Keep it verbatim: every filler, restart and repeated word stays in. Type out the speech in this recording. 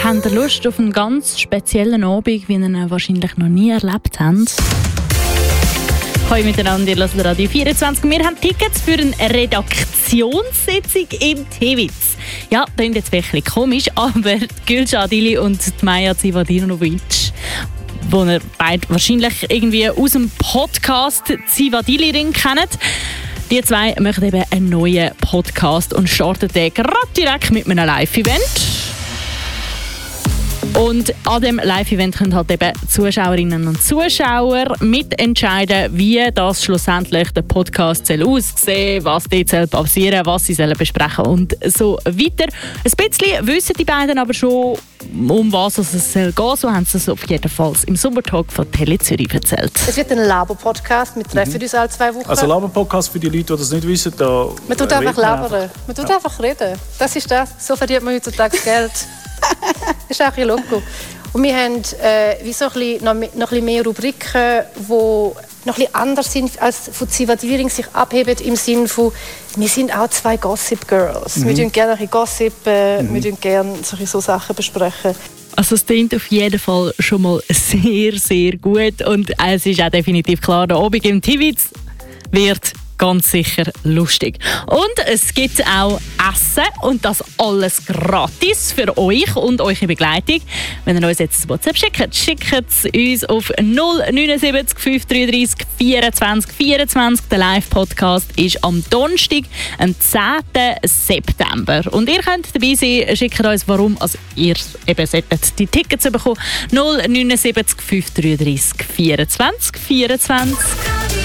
Habt ihr Lust auf einen ganz speziellen Abend, wie ihr ihn wahrscheinlich noch nie erlebt habt? Hallo miteinander, ihr hört Radio vierundzwanzig. Wir haben Tickets für eine Redaktionssitzung im Tewitz. Ja, das klingt jetzt wirklich komisch, aber Gülcan Adili und Maja Zivadinovic, die ihr beide wahrscheinlich irgendwie aus dem Podcast Zivadili-Ring kennt, die zwei machen eben einen neuen Podcast und starten den gerade direkt mit einem Live-Event. Und an diesem Live-Event können halt eben Zuschauerinnen und Zuschauer mitentscheiden, wie das schlussendlich der Podcast soll aussehen, was dort soll passieren, was sie sollen besprechen und so weiter. Ein bisschen wissen die beiden aber schon, um was es soll gehen. So haben sie es auf jeden Fall im Sommertalk von Tele Zürich erzählt. Es wird ein Laber-Podcast. Wir treffen mhm. uns alle zwei Wochen. Also Laber-Podcast für die Leute, die das nicht wissen. Da man tut einfach labern. Man tut ja. einfach reden. Das ist das. So verdient man heutzutage Geld. Das ist auch ein Logo. Und wir haben äh, wie so ein bisschen, noch, noch ein bisschen mehr Rubriken, die noch ein bisschen anders sind, als von Zivadili sich abheben, im Sinne von, wir sind auch zwei Gossip Girls. Mhm. Wir tun gerne ein bisschen Gossip, äh, mhm. wir tun gerne so Sachen besprechen. Also es klingt auf jeden Fall schon mal sehr, sehr gut. Und es ist auch definitiv klar, der Abend im Tewitz wird ganz sicher lustig. Und es gibt auch Essen und das alles gratis für euch und eure Begleitung. Wenn ihr uns jetzt ein WhatsApp schickt, schickt es uns auf null neun sieben fünf drei drei vierundzwanzig vierundzwanzig. Der Live-Podcast ist am Donnerstag, am zehnten September. Und ihr könnt dabei sein, schickt uns, warum also ihr eben solltet die Tickets bekommen. null neun sieben fünf drei drei vierundzwanzig vierundzwanzig.